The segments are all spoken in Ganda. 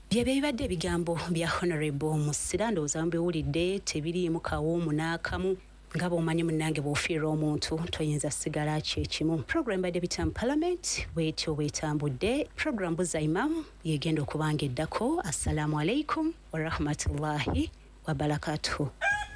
Byebibadde ebigambo bya Honorable Musira ndowooza mbiwulidde tebiriimu kawoomu n'akamu nga bw'omanyi munnange bw'ofiirwa omuntu toyinza sigala kyekimu. Program badde bitamu Parliament bwetyo bwetambudde. Program Buza Imam yegenda okubanga eddako. Assalamu alaikum wa rahmatullahi wa barakatuhu.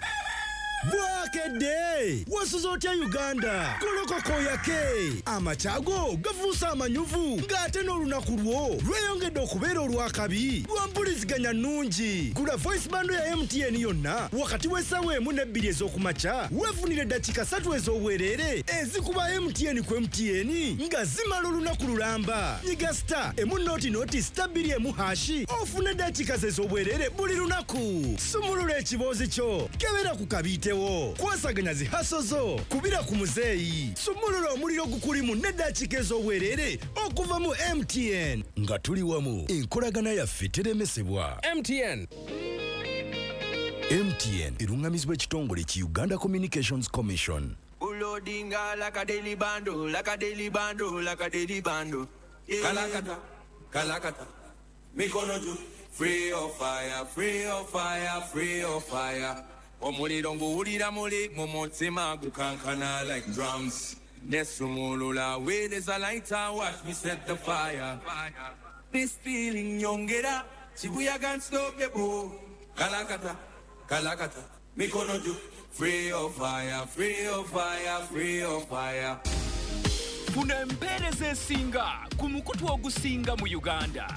Bwakedde wasuzotya Uganda kolokoko yake amachago gafuusa amanyuvu ng'ate n'olunaku lwo lweyongedde okubeera olwakabi lwampuliziganya nnungi. Gula voice bando ya MTN yonna wakati w'essaawa 1 ne 2 ez'okumakya weefunire eddakiika 3 ez'obwereere ezikuba MTN ku MTN nga zimala olunaku lulamba. Nyiga star emu star 2 hashi ofune eddakiika ez'obwereere buli lunaku. Sumulula ekiboozi kyo kebera ku kabiite kwasaganya zihaso zo kubira ku muzeeyi. Sumulula omuliro gukulimu n'eddakiika ez'obwereere okuva mu MTN nga tuli wamu enkolagana yaffe teremesebwa. MTN erungamizibwa ekitongole ki Uganda Communications Commission. Ulodinga like a daily bando, like a daily bando, like a daily bando. Kalakata, mikono juu. Free of fire, free of fire, free of fire. Omuliro nguwulira muli mu mutima gukankana like drums. Nesumulula where there's a lighter, watch me set the fire. This feeling yongera, Shibuya can't stop the boom. Kalakata, mikono juu. Free of fire, free of fire, free of fire. Funa empeereza esinga ku mukutu ogusinga mu Uganda.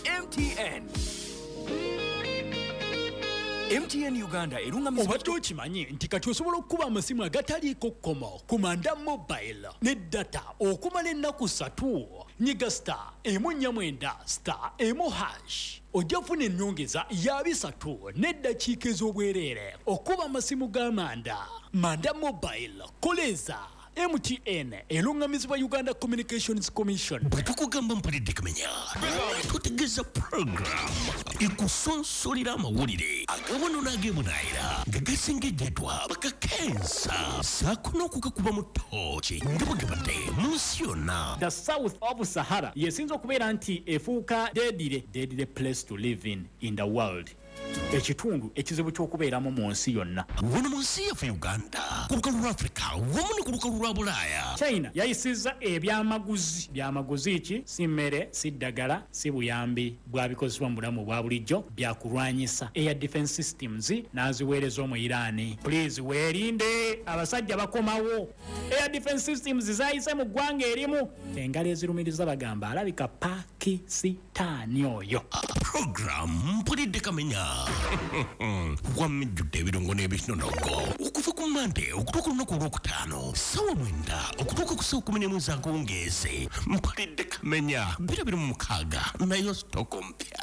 MTN Uganda erungamizibwa. Obadde okimanyi nti kati osobola okukuba amasimu agataliiko kkomo ku Manda Mobile ne data okumala ennaku 3. Nyiga star emu 49 star emu hash ojja kufuna ennyongeza ya 3 n'eddakiika ez'obwereere okuba amasimu ga Manda Mobile. Koleza MTN erungamizibwa Uganda Communications Commission. Bwetukugamba mpulidde kumenya tutegeeza program ekusonsolera amawulire agawono n'ageemunaayira nga gasengejjatwa bakakensa saako n'okugakuba mu ttooki nga bwegebadde mu nsi yonna. The south of Sahara yesinza okubeera nti efuuka deadly place to live in the world. Ekitundu ekizibu ky'okubeeramu mu nsi yonna. Wano mu nsi yaffe Uganda, ku lukalu lwa Africa, wamu ne ku lukalu lwa Bulaaya. China yayisizza byamaguzi ki si mmere si ddagala si buyambi bwabikozesebwa mu bulamu bwa bulijjo byakulwanyisa air defense systems n'aziweereza mu Iran. Please weerinde abasajja bakomawo. Air defense systems zayise mu ggwanga erimu engalo ezirumiriza bagamba alabika Pakistan oyo. Program mpulidde kamenya wamejjudde ebirungo n'ebinonogo okuva ku Mande okutuuka olunaku olwokutaano ssaawa 9 okutuuka ku ssaawa 11 akawungeezi. Mpulidde kamenya 26 nayo sitoko mpya.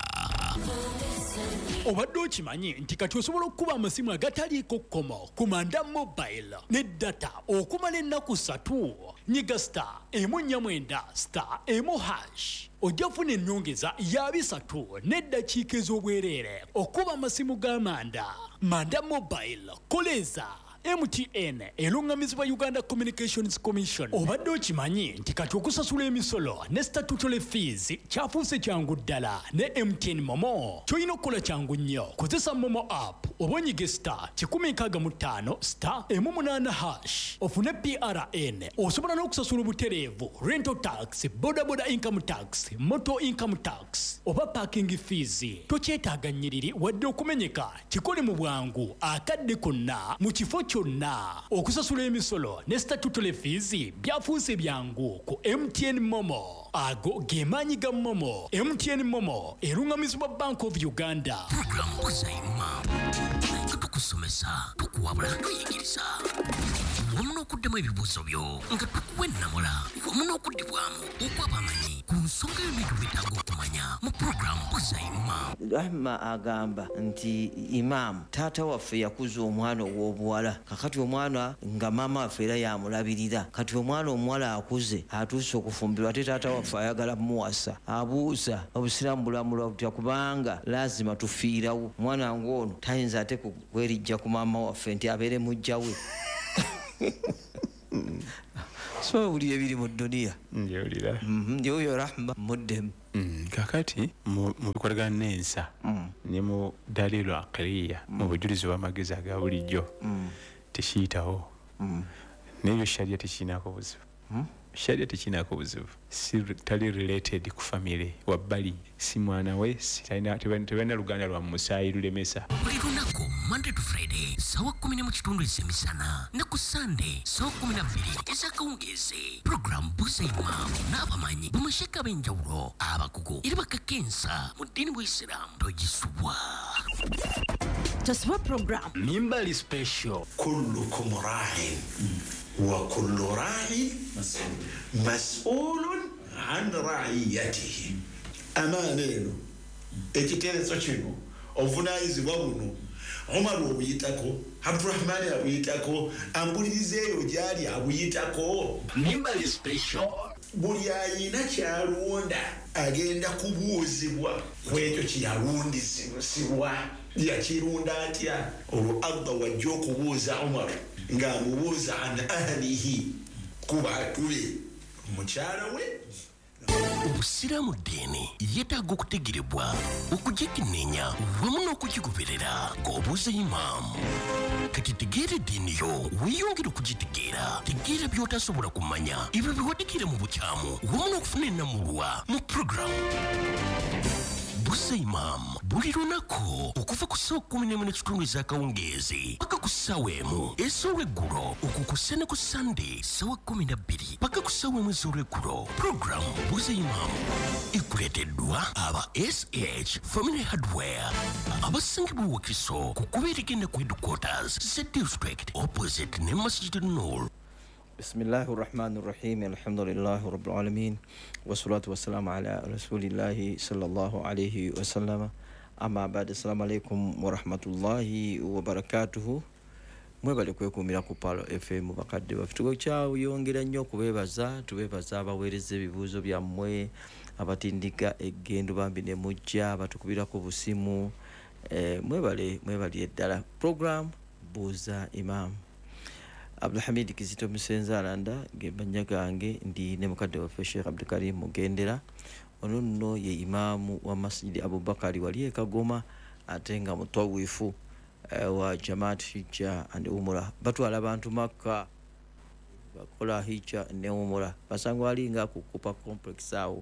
Obadde okimanyi nti kati osobola okukuba amasimu agataliiko kkomo ku Manda Mobile ne data okumala ennaku 3. Nyiga star emu 49 star emu hash ojja kufuna ennyongeza ya 3 n'eddakiika ez'obwereere okuba amasimu ga Manda Mobile. Koleza MTN erungamizibwa Uganda Communications Commission. Obadde okimanyi nti kati okusasula emisolo ne statutory fees kyafuuse kyangu ddala ne MTN Momo. Kyolina okukola kyangu nnyo, kozesa Momo app oba onyige star 165 star emu 8 hash ofune PRN. Osobola n'okusasula obutereevu rental tax, bodaboda income tax, motor income tax oba parking fees. Tokyetaaga nnyiriri wadde okumenyeka, kikole mu bwangu akadde konna mu kifo kyonna. Okusasula emisolo ne statutory fees byafuuse byangu ku MTN Momo. Ago ge maanyi ga Momo. MTN Momo erungamizibwa Bank of Uganda. Program Buza Imam tukusomesa tukuwabula tuyigiriza wamu n'okuddemu ebibuuzo byo nga tukuwa ennamula wamu n'okuddibwamu okw'abamanyi ku nsonga y'ebintu byetaaga okumanya mu program Buza Imam. Rahma agamba nti Imam taata waffe yakuza omwana ow'obuwala, kakati omwana nga maama waffe era yamulabirira, kati omwana omuwala akuze atuuse okufumbirwa ate taata waffe ayagala muwasa. Abuuza obusiraamu bulamulwa butya kubanga lazima tufiirawo. Mwana ng'ono tayinza ate kwerijja ku maama waffe nti abeere mujja we. So uli ebiri mu dunia. Njulira. Ndio Rahma muddemu. kakati mu bikolagana n'ensa ne mu dalilu aqliya mu bujulizi bw'amagezi aga bulijjo tekiyitawo naye sharia tekiinaako buzibu sharia tekiinaako buzibu si tali related ku family wabbali si mwana we tebalina luganda lwa musaayi lulemesa buli lunaku Monday to Friday sawa 10 ezemisana ne ku Sunday sawa 12 ezakawungezi program Buza Imam n'abamanyi bamasheka b'enjawulo abakugu eri bakakensa mu ddiini bw'Isiraamu togisubwa taswa program Mimbali special كلكم راع وكل راع مسؤول عن رعيته أمانين ekiteerezo kino obuvunaanyizibwa buno Omar obuyitako Abdurrahman abuyitako ambulirizeeyo gyali abuyitako Mimbali special buli ayina kyalonda agenda kubuuzibwa ku ekyo kyeyalundisibwa yakirunda atya olwo Allah wajja okubuuza Omar ng'amubuuza an ahlihi ku bantu be mukyala we obusiraamu ddiini yeetaaga okutegerebwa okugikenneenya wamu n'okugigoberera ng'obuuza imaamu kati tegeera eddiini yo weeyongera okugitegeera tegeera by'otasobola kumanya ebyo biwadikira mu bukyamu wamu n'okufuna ennamulwa mu puroguramu Buza Imam buli lunaku okuva ku ssaawa 11 ez'akawungeezi paka ku ssaawa 1 ez'olweggulo okukusa ne ku Sunday ssaawa 12 paka ku ssaawa 1 ez'olweggulo puroguramu Buza Imam ekuleeteddwa aba SH Family Hardware abasangibwa Wakiso ku kuba erigenda ku headquarters z district opposite ne Masjid Nur. بسم الله الرحمن الرحيم الحمد لله رب العالمين والصلاة والسلام على رسول الله صلى الله عليه وسلم أما بعد السلام عليكم ورحمة الله وبركاته mwebale kwekumira ku Palo FM bakadde bafitugo kyawo yongera nnyo kubebaza tubebaza abaweereza ebibuuzo byammwe abatindika eggendo bambi ne mujja batukubira ku busimu mwebale eddala program Buza Imam Abdulhamid Kizito Musenza alanda gebanya gange ndi ne mukadde wa Sheikh Abdul Karim Mugendera ono nno ye imaamu wa Masjid Abubakari wali e Kagoma atenga mutwawifu wa Jamaat Hijja and Umrah batwala abantu Makka bakola Hijja ne Umrah basango alinga kukupa complex awo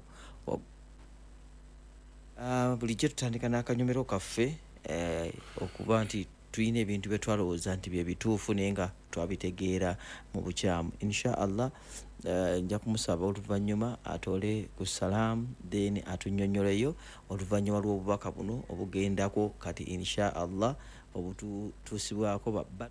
bulijjo tutandika n'akanyomero kaffe okuba nti tuyina ebintu bye twalowooza nti bye bituufu naye nga twabitegeera mu bukyamu insha Allah nja kumusaba oluvannyuma atole ku salaamu then atunnyonnyoleyo oluvannyuma lw'obubaka buno obugendako kati insha Allah obutuusibwako babba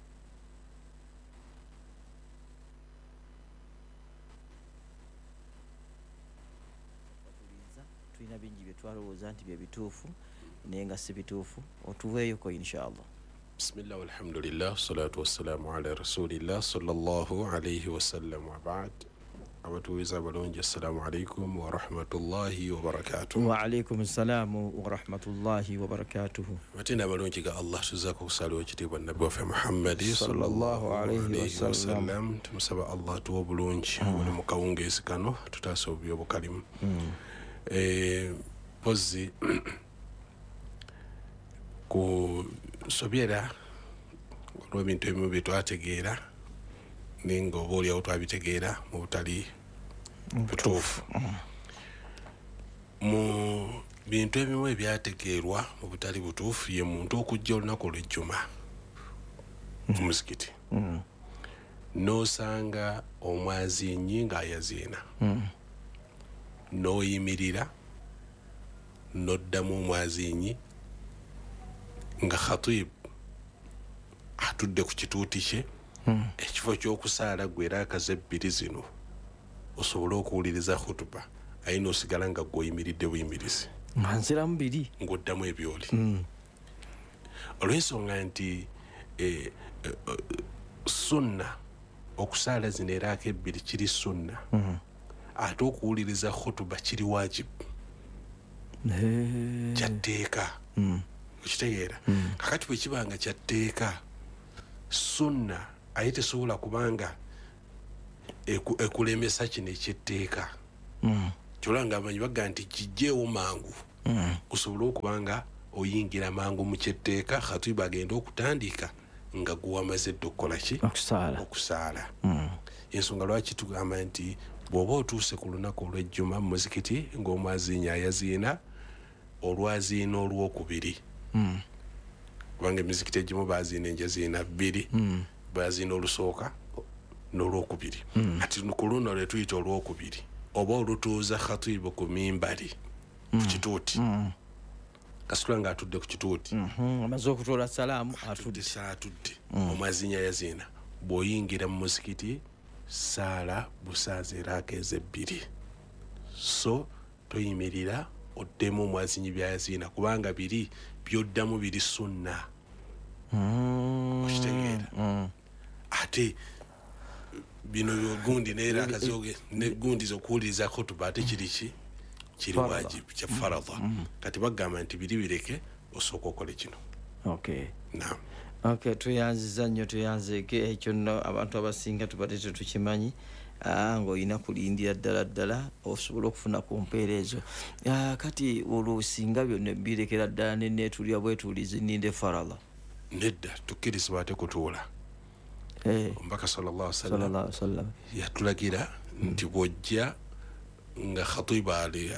tuyina bingi bye twalowooza nti bye bituufu naye nga si bituufu otuweeyoko insha Allah. بسم الله والحمد لله والصلاة والسلام على رسول الله صلى الله عليه وسلم وبعد abatuweza balonje assalamu alaikum wa rahmatullahi wa barakatuh. Wa alaikum assalamu wa rahmatullahi wa barakatuh. Matenda balonje ga Allah tuzako kusali ekitiibwa nabbi waffe Muhammad sallallahu alaihi wasallam tumusaba Allah tuwa bulungi buli mu kawungeezi kano tutaasa obyobukalimu pozi ku sobyera olw'ebintu ebimu bye twategeera ninga oba oliawo twabitegeera mu butali butuufu mu bintu ebimu ebyategeerwa mu butali butuufu ye muntu okujja olunaku olw'ejjuma ku muzikiti n'osanga omwaziinyi ng'ayaziina n'oyimirira n'oddamu omwaziinyi nga khatib atudde ku kituuti kye ekifo ky'okusaala gwera akaze ebbiri zino osobola okuwuliriza khutuba ayina osigala nga gw'oyimiridde buyimirizi nziramu biri ng'oddamu ebyoli olw'ensonga nti sunna okusaala zino era akebbiri kiri sunna ate okuwuliriza khutuba kiri wajibu kyatteeka okitegeera kakati bwe kibanga kyatteeka sunna aye tesobola kubanga ekulemesa kino ekyetteeka kyolanga amanyi baga nti kijjeewo mangu osobola okubanga oyingira mangu mu kyetteeka khatibu agenda okutandika nga guwamaze dde okukola ki okusaala ensonga lwaki tugamba nti bw'oba otuuse ku lunaku olw'ejjuma mu muzikiti ng'omwaziinyi ayaziina olwaziina olwokubiri kubanga emizikiti egimu baziina enjaziina bbiri baziina olusooka n'olwokubiri ati ku luno lwe tuyita olwokubiri oba olutuuza khatibu ku mimbali ku kituuti kasitula ng'atudde ku kituuti amaze okutola salaamu atudde omwaziinya yaziina bw'oyingira mu muzikiti saala busaazi eraaka ezebbiri so toyimirira oddemu omwazinyi byayaziina kubanga biri byoddamu biri sunna okitegeera ate bino gundi neeraaka ne gundi zokuwuliriza khotuba ate kiri wajibu kya faradha kati bagamba nti biri bireke osooka okole kino naam Okay, tuyanziza nnyo tuyanzeeke ekyo nno abantu abasinga tubadde tetukimanyi ng'olina kulindira ddala osobola okufuna ku mpeera ezo kati olusinga byonna birekera ddala neneetulya bwetuulizi ninde faradha nedda tukkirizibwa ate kutuula omubaka sallallahu alaihi wasallam yatulagira nti bw'ojja nga khatibu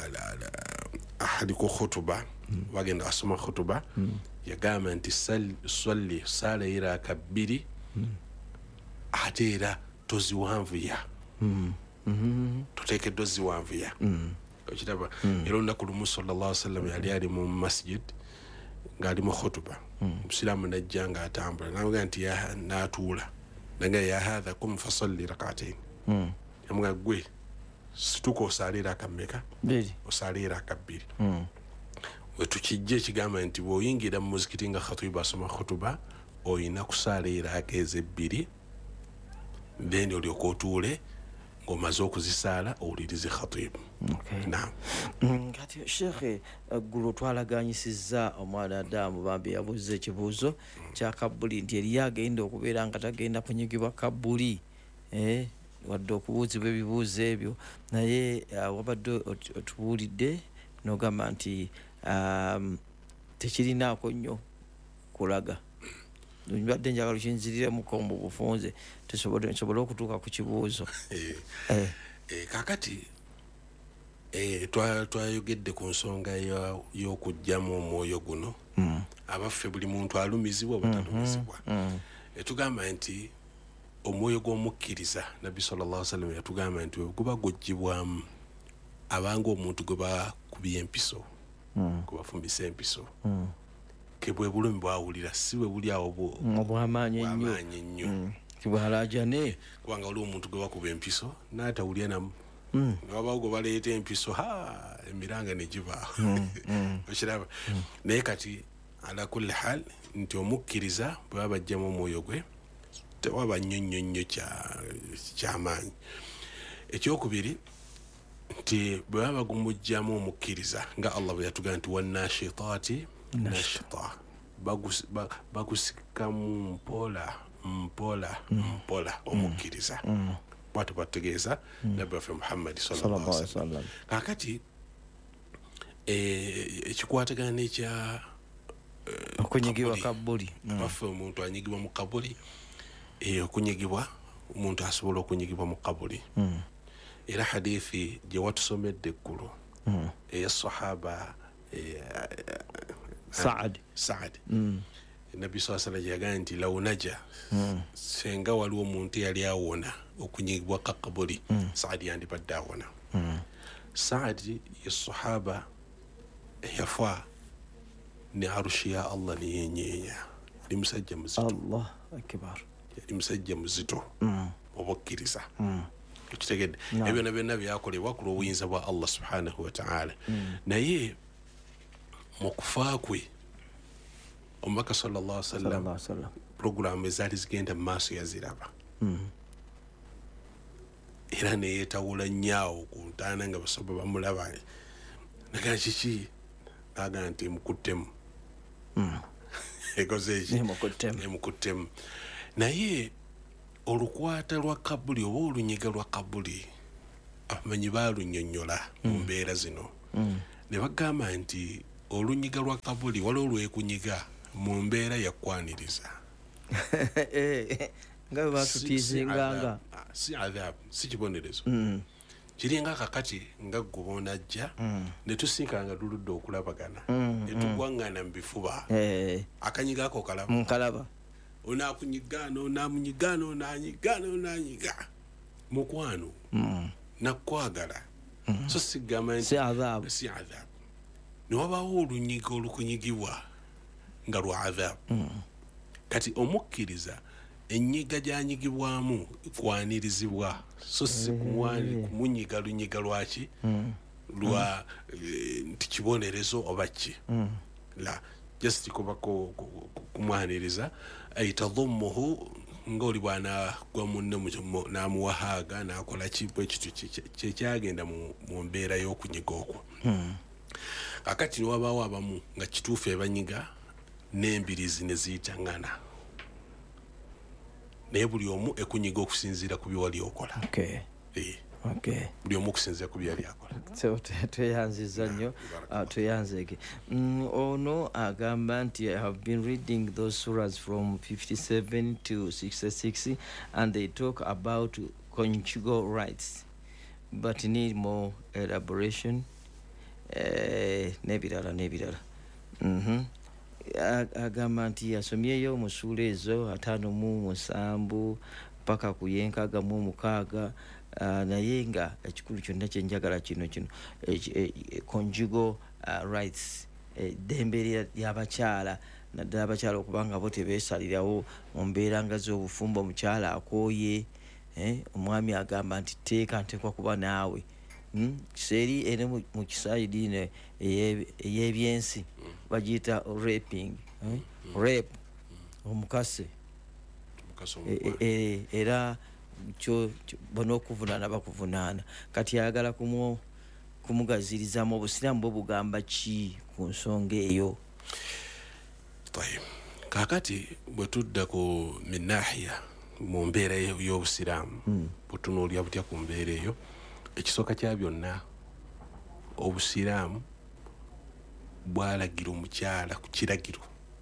ali ku khutuba wagenda asoma khutuba yagamba nti salli saala iraaka bbiri ate era toziwanvuya toteekeddwa ziwanvuya okiraba era olunaku lumu sallallahu alaihi wasallam yali ali mu masjid ng'ali mu khutuba omusiraamu najja ng'atambula namuga nti n'atuula naga ya hatha kum fasalli rak'atayn yamuga gwe situka osaale iraaka mmeka osaale iraaka bbiri wetukijja ekigamba nti bw'oyingira mu muzikiti nga khatibu asoma khutuba oyina kusaala iraaka ezebbiri then olyoka otuule ng'omaze okuzisaala owulirize khatibu kati shekhe gulu twalaganyisizza omwana Adamu bambi yabuuza ekibuuzo kya kabbuli nti eriyo agenda okubeera nga tagenda kunyigibwa kabbuli wadde okubuuzibwa ebibuuzo ebyo naye wabadde otubuulidde n'ogamba nti tekirinaako nnyo kulaga mbadde njagala kinziriremuko mu bufunze nsobole okutuuka ku kibuuzo kakati twayogedde ku nsonga y'okugyamu omwoyo guno abaffe buli muntu alumizibwa oba talumizibwa tugamba nti omwoyo gw'omukkiriza nabbi sallallahu alaihi wasallam yatugamba nti guba gujjibwamu abanga omuntu gwe bakubye empiso kubafumbisa empiso kebwe bulumi bwawulira si bwe buli awo obwamaanyi ennyo kibwalajane kubanga waliwo omuntu gwe bakuba empiso n'atawulya namu newabawo gwe baleeta empiso emiranga negibaawo okiraba naye kati ala kulli hal nti omukkiriza bwe baba bajjamu omwoyo gwe tewaba nnyo kyamaanyi ekyokubiri nti bwe baba bagumujjamu omukkiriza nga Allah bwe yatugamba nti wannashitaati nashita bagusikamu mpola omukkiriza bwatyo bwategeeza nabbi waffe Muhammad sallallahu alaihi wasallam kakati ekikwatagana n'ekya okunyigibwa kabbuli baffe omuntu anyigibwa mu kabbuli okunyigibwa omuntu asobola okunyigibwa mu kabbuli era hadithi gye watusomedde eggulu eya sahaba Saad nabbi sallallahu alaihi yagamba nti law naja senga waliwo omuntu yali awona okunyigibwa kabbuli Saad yandibadde awona Saad ye sahaba yafa ne arushi ya Allah niyenyeenya yali musajja muzito Allah akbar yali musajja muzito obukkiriza kitegedde ebyo byonna byakolebwa ku lw'obuyinza bwa Allah subhanahu wa ta'ala naye mu kufa kwe omubaka sallallahu alaihi wasallam programu ezaali zigenda mu maaso yaziraba era neyeetawula nnyawo ku ntaana nga basoba bamulaba nagaa kiki nagaa nti emukuttemu ekoze eki emukuttemu naye olukwata lwa kabbuli oba olunyiga lwa kabbuli abamanyi baalunyonnyola mu mbeera zino ne bagamba nti olunyiga lwa kabuli waliwo lwekunyiga mu mbeera yakwaniriza nga batutiizinganga si adhabu si kibonerezo kiringa kakati nga gubona ajja ne tusinkanga luludde okulabagana ne tugwangana mu bifuba akanyiga ako kalaba onaakunyigana onaamunyigana onaanyigana onaanyiga mukwano nakwagala so sigamba nti si adhabu ne wabaawo olunyiga olukunyigibwa nga lwa adhabu kati omukkiriza enyiga gyanyigibwamu kwanirizibwa so si kumunyiga lunyiga lwaki lwa nti kibonerezo oba ki la just kuba kumwaniriza ayitadhumuhu ng'oli bwana gwa munne n'amuwahaaga n'akola kibu ekitu kyekyagenda mu mbeera y'okunyiga okwo kakati ne wabaawo abamu nga kituufu ebanyiga n'embirizi ne ziyitangana naye buli omu ekunyiga okusinziira ku byewali okola buli omu okusinziira ku byali akola tweyanziza nnyo tweyanzeke ono agamba nti I have been reading those surahs from 57 to 66 and they talk about conjugal rights but need more elaboration n'ebirala agamba nti yasomyeyo mu ssuula ezo 57 paka ku y'enkaaga mu 6 naye nga ekikulu kyonna kyenjagala kino conjugal rights eddembe ly'abakyala naddala abakyala okubanga bo tebeesalirawo mu mbeera nga z'obufumbo omukyala akooye omwami agamba nti teeka ntekwa kuba naawe kiseeri ene mu kisayidi ino ey'ebyensi bagiyita raping rape omukase era kyo bona okuvunaana bakuvunaana kati ayagala kumugazirizamu obusiraamu bwe bugamba ki ku nsonga eyo kakati bwe tudda ku minahiya mu mbeera y'obusiraamu butunuulya butya ku mbeera eyo ekisooka kya byonna obusiraamu bwalagira omukyala ku kiragiro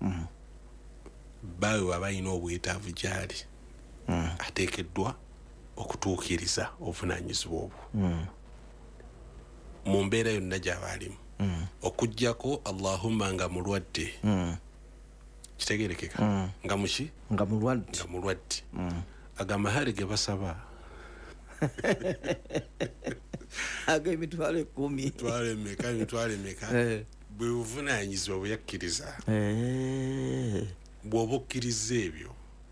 baawe baba alina obwetaavu gyali ateekeddwa okutuukiriza obuvunaanyizibwa obwo mu mbeera yonna gy'aba alimu okuggyako allahumma nga mulwadde kitegeerekeka nga muki nga mulwadde agamahari ge basaba ag'emitwalo 10 emitwalo emeka bwe buvunaanyizibwa bwe yakkiriza bw'oba okkiriza ebyo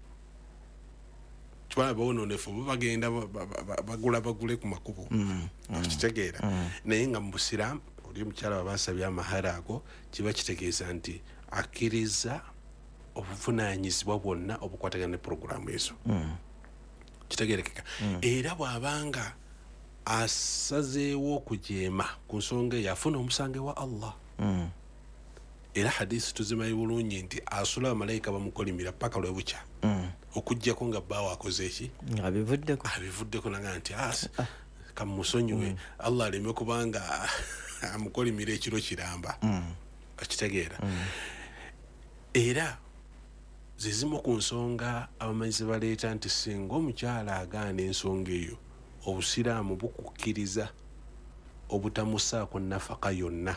kibala bawonoonefu bo bagenda bagule ku makubo kitegeera naye nga mu busiraamu oli omukyala babasabye amahari ago kiba kitegeeza nti akkiriza obuvunaanyizibwa bwonna obukwatagana ne puroguramu ezo kitegeerekeka era bw'abanga asazeewo okujeema ku nsonga eyo afuna omusange wa Allah era hadisi tuzimanyi bulungi nti asula abamalayika bamukolimira paka lwe bukya okuggyako nga bbaawo akoze eki abivuddeko naga nti kamusonyiwe Allah aleme kubanga amukolimira ekiro kiramba akitegeera era zezimu ku nsonga abamanyi ze baleeta nti singa omukyala agaana ensonga eyo obusiraamu bukukkiriza obutamusaako nafaka yonna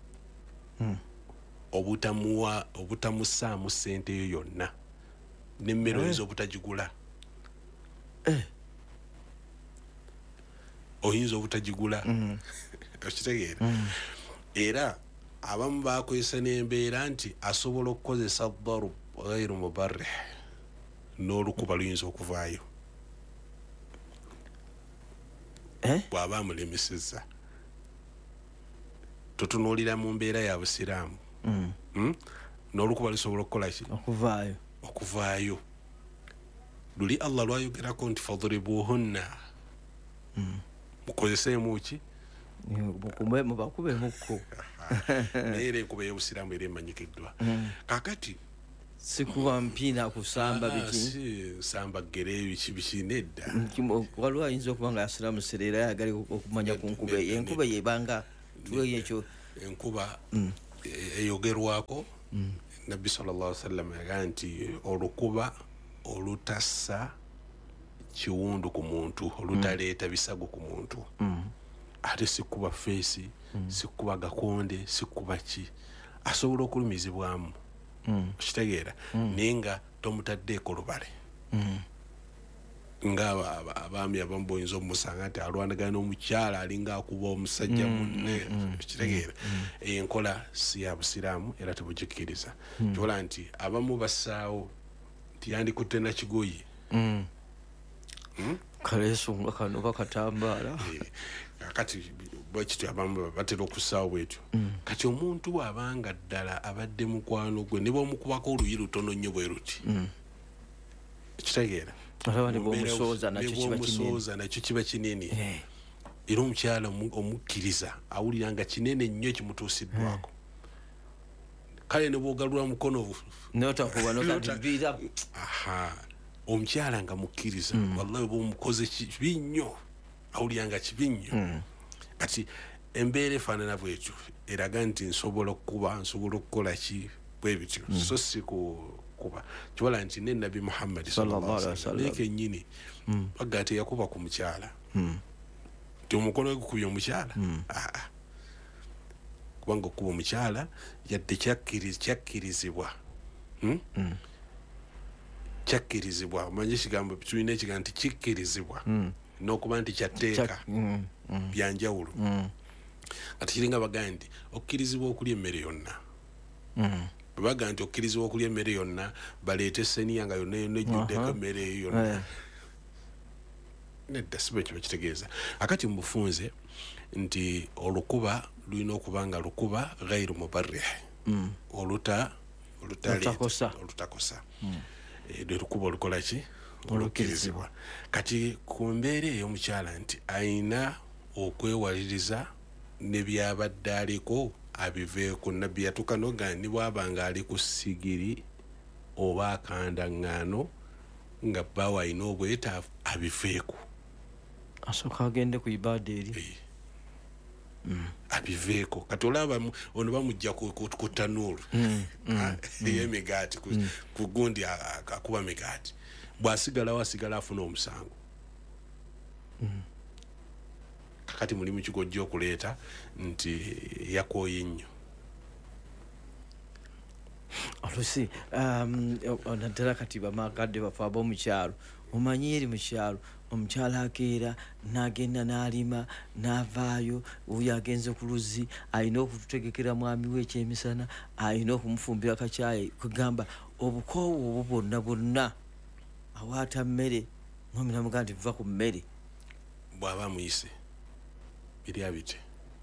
obutamusaamu ssente yo yonna n'emmere oyinza obutagigula oyinza obutagigula okitegeera era abamu bakozesa n'embeera nti asobola okukozesa darub ghairu mubarrih n'olukuba luyinza okuvaayo bw'aba amulemesezza tutunuulira mu mbeera ya busiraamu n'olukuba lusobola okukola ki okuvaayo luli Allah lwayogerako nti fadribuhunna mukozeseemu ki mubakubemukko naye era enkuba y'obusiraamu era emanyikiddwa kakati sikuba mpina kusamba biki samba gere biki nedda waliwo ayinza okuba nga asiramu serera yagali okumanya ku nkuba enkuba yebanga tuwe ekyo enkuba eyogerwako nabbi sallallahu alaihi wasallam yaga nti olukuba olutassa kiwundu ku muntu olutaleeta bisago ku muntu ate sikuba feesi sikuba gakonde sikuba ki asobola okulumizibwamu okitegeera naye nga tomutaddeeko lubale nga abaami abamu boyinza omusanga nti alwanagana n'omukyala alinga akuba omusajja munne okitegeera enkola si ya busiraamu era tebugikkiriza kyola nti abamu bassaawo nti yandikutte nakigoyi kaleeso nga kano bakatambaala kati bwekityo abamu batera okussaawo bwetyo kati omuntu bw'abanga ddala abadde mukwano gwe ne bw'omukubako oluyi lutono nnyo bwe ruti ekitegeera nebwomusooza nakyo kiba kinene era omukyala omukkiriza awulira nga kinene nnyo ekimutuusiddwako kale ne bwogalula mukono omukyala nga mukkiriza wallahi bwomukoze kibi nnyo awulira nga kibi nnyo kati embeera efaanana bwetyo eraga nti nsobola okukuba nsobola okukola ki bwe bityo so si kuba kiwala nti ne nabi muhammadi sallallahu alaihi wasallam kennyini baga teyakuba ku mukyala ti omukono gwe gukubye omukyala kubanga okuba omukyala yadde kyakkirizibwa kyakkirizibwa omanye ekigambo tulina ekigambo nti kikkirizibwa n'okuba nti kyatteeka byanjawulo kati kiringa bagaa nti okkirizibwa okulya emmere yonna baga nti okkirizibwa okulya emmere yonna baleeta esseniya nga yonna yonna ejjuddeko emmere eyo yonna nedda si bwe kiba kitegeeza akati mu bufunze nti olukuba lulina okuba nga lukuba ghairu mubarrih olutakosa lwe lukuba olukola ki olukkirizibwa kati ku mbeera ey'omukyala nti ayina okwewaliriza ne byabadde aliko abiveeko nabbi yatuuka noga ni bw'abanga ali ku sigiri oba akandaŋŋaano nga bbaawe alina obwetaavu abiveeko asooka agende ku ibaada eri abiveeko kati olaba ono bamujja ku tanuulu ey'emigaati ku gundi akuba migaati bw'asigalawo asigala afuna omusango kakati mulimu kigojja okuleeta nti yakooye nnyo olusi naddala kati bamakadde bafe ab'omukyalo omanyi eri mukyalo omukyala akeera n'agenda n'alima n'avaayo oyo agenze ku luzzi alina okututegekera mwami we ekyemisana alina okumufumbira kacyayi kugamba obukoowu obwo bwonna bwonna awaata mmere mwami namugaa nti va ku mmere bw'aba muyise biri abite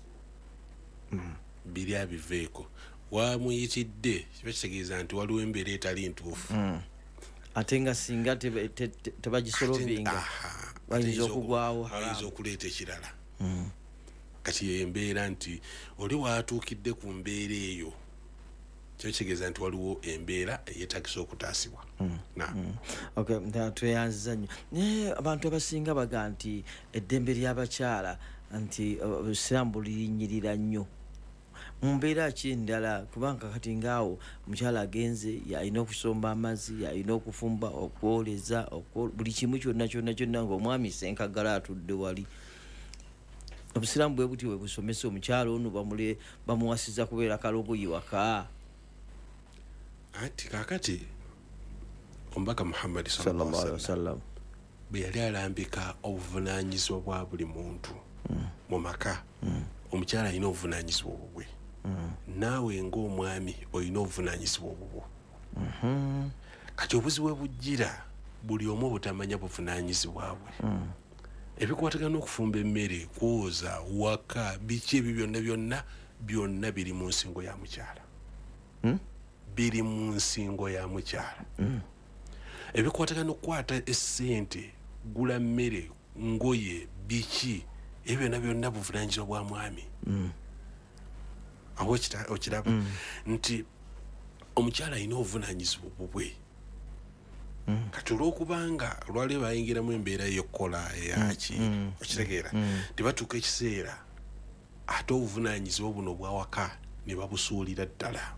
biri abiveeko wamuyitidde kiba kitegeeza nti waliwo embeera etali ntuufu ate nga singa tebagisolovinga bayinza okugwawo ayinza okuleeta ekirala kati embeera nti oli watuukidde ku mbeera eyo kiba kitegeeza nti waliwo embeera eyetagisa okutaasibwa tweyanziza nnyo naye abantu abasinga baga nti eddembe ly'abakyala nti obusiraamu buliyinyirira nnyo mu mbeera ki endala kubanga kati ngaawo mukyala agenze yalina okusomba amazzi yalina okufumba okwoleza buli kimu kyonna ngaomwami senkagala atudde wali obusiraamu bwe buti bwe busomesa omukyala ono bamuwasiza kubeera kalogoyi waka ati kakati omubaka muhammadi sallallahu alaihi wasallam bwe yali alambika obuvunaanyizibwa bwa buli muntu mu maka omukyala alina obuvunaanyizibwa obubwe naawe ng'omwami olina obuvunaanyizibwa obubwo kati obuzibu bujjira buli omu obutamanya buvunaanyizibwa bwe ebikwatagana okufumba emmere kwoza waka biki ebyo byonna biri mu nsingo ya mukyala biri mu nsingo ya mukyala ebikwatagana okukwata essente gula mmere ngoye biki ebyo byonna buvunaanyizibwa bwa mwami aho okiraba nti omukyala alina obuvunanyizibwa bubwe kati olwokubanga lwali bayingiramu embeera y'okkola eyaki okitegeera tebatuuka ekiseera ate obuvunanyizibwa buno obwawaka ne babusuulira ddala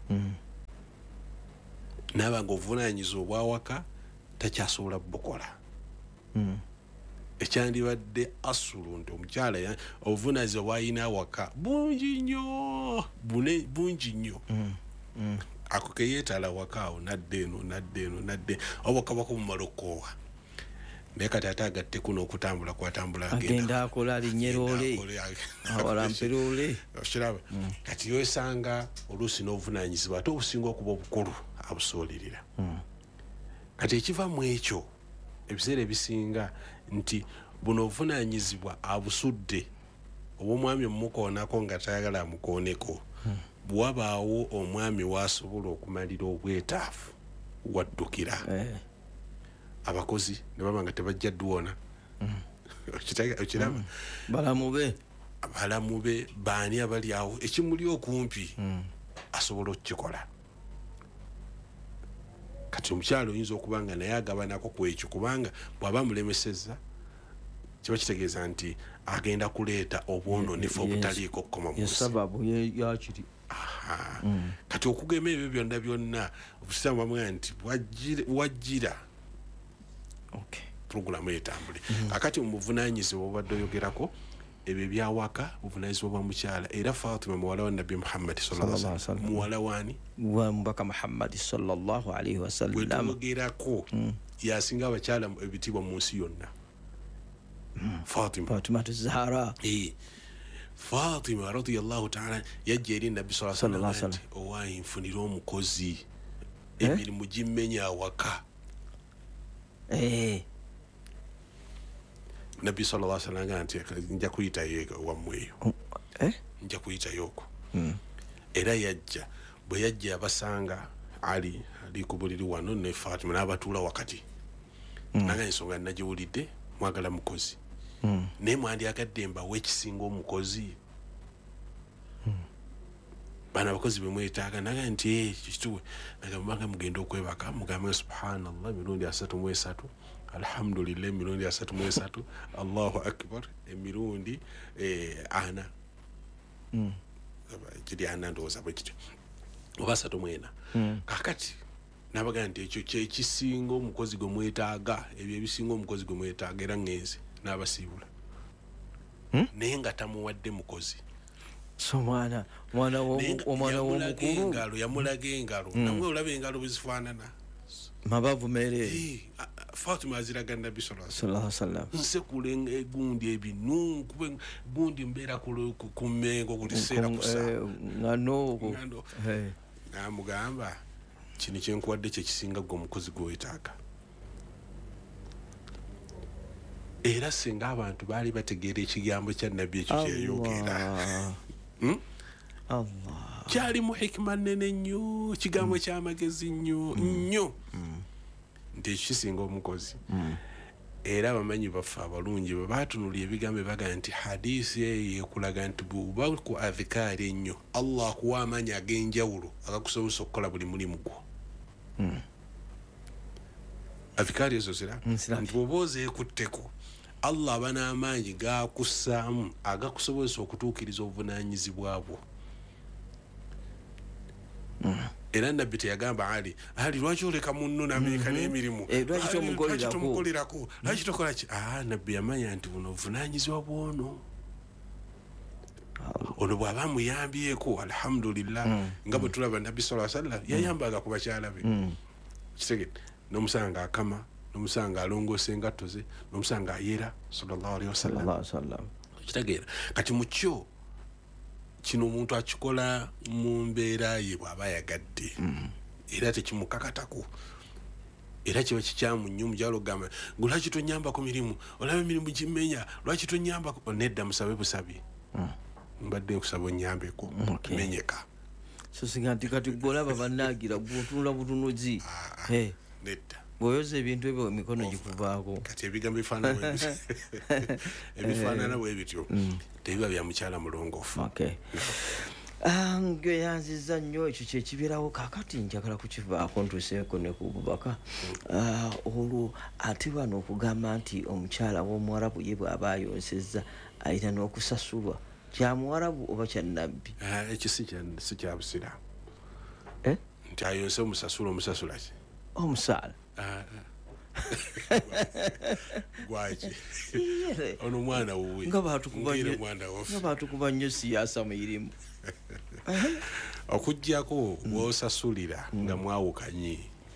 naaba nga obuvunanyizibwa obwawaka takyasobola bukola ekyandibadde asulu nti omukyala obuvunanyizibwa bwayina awaka bungi nnyo ako keyeetala wakaawo nadde eno obwakabako bumala okkoowa naye kati ate agatteko n'okutambula kwatambula agenda akola alinyerole awalamperole okiraba kati yosanga oluusi n'obuvunanyizibwa ate obusinga okuba obukulu abusoolirira kati ekiva mu ekyo ebiseera ebisinga nti buno obuvunanyizibwa abusudde oba omwami omukoonako nga tayagala amukooneko bwabaawo omwami waasobola okumalira obwetaafu waddukira abakozi ne baba nga tebajja dduwona okiraba balamube baani abali awo ekimuli okumpi asobola okukikola kati omukyalo oyinza okuba nga naye agabanako ku ekyo kubanga bw'aba mulemesezza kiba kitegeeza nti agenda kuleeta obwononefu obutaliiko kukoma mu nsi kati okugema ebyo byonna obusiraamu bamugamba nti wajjira puroguramu etambule akati mu buvunanyizibwa obadde oyogerako ebyo byawaka buvunanyizibwa bwa mukyala era Fatima muwala wa Nabbi Muhammad sallallahu alaihi wasallam muwala wani wa mubaka Muhammad sallallahu alaihi wasallam bwetogerako yasinga abakyala ebitibwa mu nsi yonna Fatima Zahra Fatima radiyallahu ta'ala yajja eri Nabbi sallallahu alaihi wasallam owayi nfunira omukozi emirimu gimmenya awaka Nabbi sallallahu alaihi wasallam nti nja kuyitayo wamweyo nja kuyitayo okwo era yajja bwe yajja abasanga ali ku buliri wano ne Fatima n'abatuula wakati naga ensonga nagiwulidde mwagala mukozi naye mwandyagadde mbawe ekisinga omukozi bana abakozi bemwetaaga naga nti kituwe nagambanga mugenda okwebaka mugambe subhanallah emirundi 33 alhamdulillah emirundi 33 allahu akbar emirundi ana kiri ana ndowooza bwe kityo oba 34 kakati nabaga nti ekyo kyekisinga omukozi gwe mwetaaga ebyo ebisinga omukozi gwe mwetaaga era ngenze n'abasiibula naye nga tamuwadde mukozi so mwana w'omukulu yamulaga engalo namwe olaba engalo bwezifaanana mabavu mere Fatima aziraga Nabbi sallallahu alaihi wasallam nsekula egundi ebinu gundi mbeera ku mmengo kuliseera kusa ngano namugamba kino kyenkuwadde kyekisinga gwe omukozi gwewetaaga era singa abantu baali bategeera ekigambo kya Nabbi ekyo kyeyogera kyalimu hikima nnene nnyo kigambo ky'amagezi nnyo nti ekyo kisinga omukozi era abamanyi baffe abalungi bwe baatunulya ebigambo ebaga nti hadisi eyo ekulaga nti bw'oba ku adhikaari ennyo Allah akuwa amaanyi ag'enjawulo agakusobozesa okukola buli mulimu gwo adhikaari ezo zira nti bw'oba ozeekutteko Allah aba n'amaanyi gakussaamu agakusobozesa okutuukiriza obuvunaanyizibwa bwo era Nabbi teyagamba ali lwaki oleka munno n'amerika n'emirimu lwaki tomukolerako lwaki tokola ki Nabbi yamanya nti buno obuvunaanyizibwa bwono ono bw'aba muyambyeko alhamdulillah nga bwe tulaba Nabbi sallallahu alaihi wasallam yayambaga ku bakyala be kitegedde n'omusanga akama n'omusanga alongoosa engatto ze n'omusanga ayera sallallahu alaihi wasallam kitegeera kati mu kyo kino omuntu akikola mu mbeera ye bw'aba yagadde era tekimukakatako era kiba kikyamu nnyo omukyalo ogamba gwe lwaki tonyamba ku mirimu olaba emirimu gimmenya lwaki tonyamba nedda musabe busabi mbadde kusaba onyambeko menyeka so singa nti kati golaba bannaagira gwotunula butunuzi nedda bwoyoza ebintu ebyo emikono gikuvaako kati ebigambo ebifaanana bwe bityo tebiba bya mukyala mulongoofu Gwe yanziza nnyo ekyo kyekibeerawo kakati njagala kukivaako ntuuseeko ne ku bubaka olwo ate wano okugamba nti omukyala w'omuwarabu ye bw'aba ayonsezza ayina n'okusasulwa kya muwarabu oba kya nabbi ekyo si kya busiraamu nti ayonse omusasula ki omusaala gwaki ono mwana wuwe nga baatukuba nnyo siyaasa muyirimu okujjako bwosasulira nga mwawukanye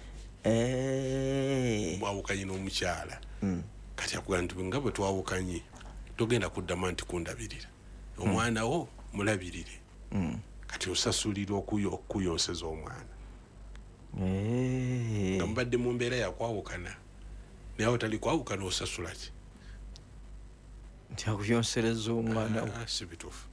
n'omukyala kati akuga nti nga bwe twawukanye togenda kuddamu nti kundabirira omwana wo mulabirire kati osasulira okuyonseza omwana nga mubadde mu mbeera yakwawukana naye awo tali kwawukana osasula ki nti akuyonsereza omwana si bituufu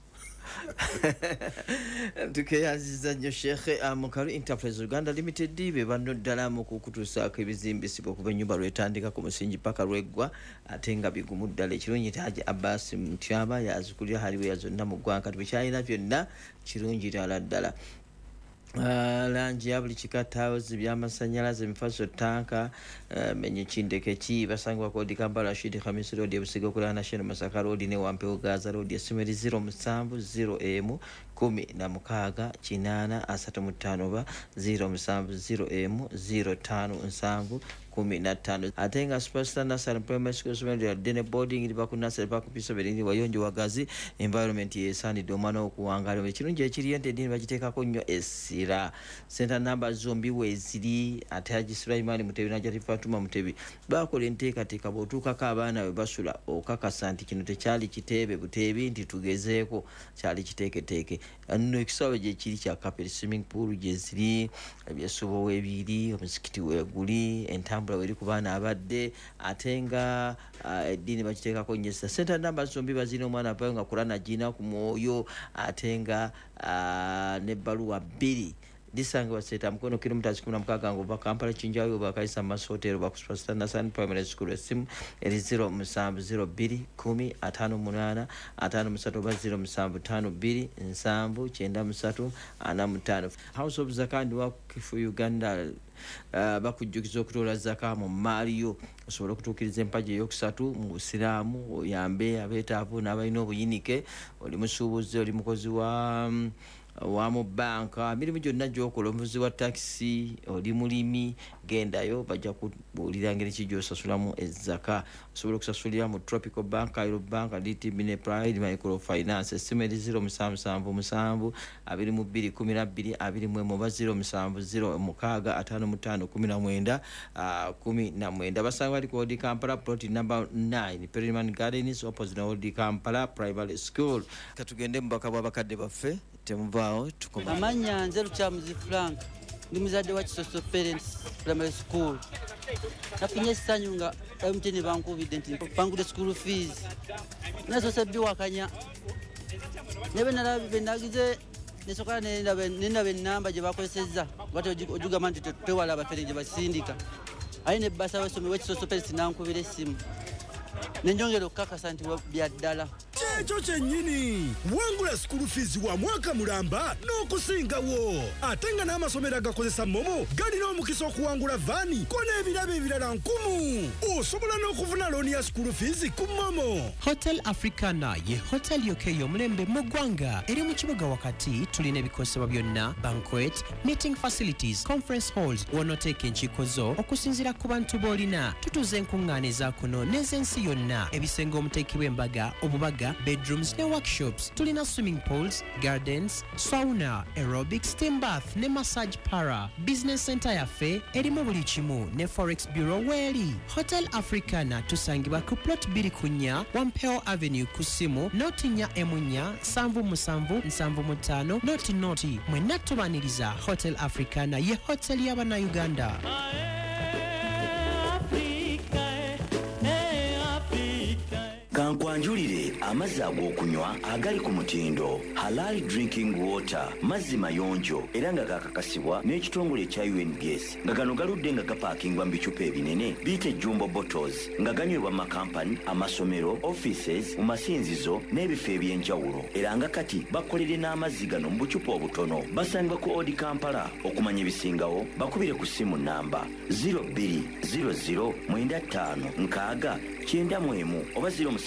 tukeyanziza nnyo shekhe mukalu enterprise uganda limited be bano ddala mu kukutuusaako ebizimbisibwa okuva ennyumba lwetandika ku musingi paka lweggwa ate nga bigumu ddala ekirungi taji abbas mutyaba yazikulira haliweya zonna mu ggwanga tubikyalina byonna kirungi ddala langi ya buli kika towers by'amasanyalaze emifaso tanka menye kindeke ki basangwa kodi Kampala Rashid Khamis Road ebusiga okulana National Masaka Road ne Wampewo Gaza Road esimeri 07 10 na mukaga kinana asatu mutano ba 07 05 15 atenga superstar nasal primary school ya dene boarding ili baku nasal baku pisa belini wayonjo wagazi environment yesani domana okuwangala ekirungi ekiriyente dini bagiteekako nnyo essira center number zombi weziri ataji Sulaiman Mutebi na Jati Fatuma Mutebi bakola enteekateeka bw'otuukako abaana we basula okakasa nti kino tekyali kiteebe buteebi nti tugezeeko kyali kiteeketeeke nno ekisaawe gye kiri kya kapel swimming pool gye ziri ebyesubo weebiri omuzikiti weeguli entambula weri ku baana abadde ate nga eddiini bakiteekako nnyesa center number zombi bazirina omwana avayo nga kulana gina ku mwoyo ate nga n'ebbaluwa bbiri disanga waseta mkono kilomita 16 ngova Kampala Chinjayo bakaisa Masote ba Superstar Nasan Primary School sim eri 0702 10 58 5 0752 9 House of Zakandi wa kifu Uganda bakujjukiza okutola zaka mu Mario osobola okutuukiriza empaji eyokusatu mu Busiraamu oyambe abeetaavu n'abalina obuyinike oli musuubuzi oli mukozi wa mu banka mirimu gyonna gy'okola omuvuzi wa taxi oli mulimi gendayo bajja kubuulira ngeri ki gy'osasulamu ezzaka osobola okusasulira mu Tropical Bank, Cairo Bank, DTB ne Pride Microfinance essimu eri 0777 22 12 21 oba 070 655 basanga bali ku Old Kampala plot number 9 Perryman Gardens opposite na Old Kampala Primary School. Katugende mbaka bw'abakadde baffe temuvaawo tukoma amanya nze Luchamuzi Frank ndi muzadde wa Kisoso Parents Primary School nafunye essanyu nga MTN bankubidde nti bangudde school fees nazo sabbiwakanya nebe nalabe nagize nesoka nenda benamba gye bakozesezza bati ojugamba nti tewala abafere gye basindika ayi ne basa basomi wa Kisoso Parents nankubira essimu nenjongera okukakasa nti byaddala ekyo kyennyini wangula school fees wa mwaka mulamba n'okusingawo ate nga n'amasomero agakozesa momo galina omukisa okuwangula vaani ko n'ebirabo ebirala 1000 osobola n'okufuna looni ya school fees ku momo. Hotel Africana ye hotel yokeyo omulembe mu ggwanga eri mu kibuga wakati tulina ebikosebwa byonna banquet meeting facilities conference halls wonoteeka enkiiko zo okusinziira ku bantu b'olina tutuuza enkuŋŋaana ezaakuno n'ez'ensi yonna ebisenge omuteekebwa embaga obubaga bedrooms ne workshops tulina swimming pools gardens sauna aerobics steam bath ne massage para business center yaffe erimu buli kimu ne forex bureau weeri Hotel Africana tusangibwa ku plot 2 Wampewo Avenue ku simu notinya emunya 7775 noti mwenna tubaniriza Hotel Africana ye hotel y'Abannayuganda. kankwanjulire amazzi ag'okunywa agali ku mutindo Halal Drinking Water, mazzi mayonjo era nga gakakasibwa n'ekitongole ekya UNBS nga gano galudde nga gapaakingwa mu bicupa ebinene biyite jumbo bottles nga ganywebwa mu makampani, amasomero, offices, mu masinzizo n'ebifo eby'enjawulo era nga kati bakolere n'amazzi gano mu bucupa obutono. Basangibwa ku Odi Kampala. Okumanya ebisingawo bakubire ku ssimu namba 020095 oba